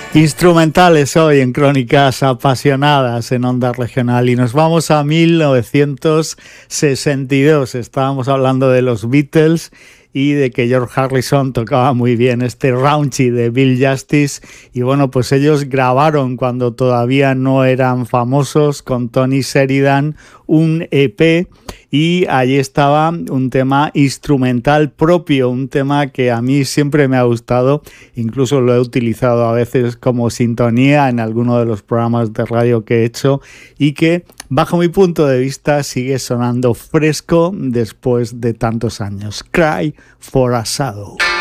Instrumentales hoy en Crónicas Apasionadas en Onda Regional y nos vamos a 1962. Estábamos hablando de los Beatles y de que George Harrison tocaba muy bien este Raunchy de Bill Justice, y bueno, pues ellos grabaron cuando todavía no eran famosos con Tony Sheridan un EP, y allí estaba un tema instrumental propio, un tema que a mí siempre me ha gustado, incluso lo he utilizado a veces como sintonía en alguno de los programas de radio que he hecho, y que bajo mi punto de vista sigue sonando fresco después de tantos años. Cry for a Shadow.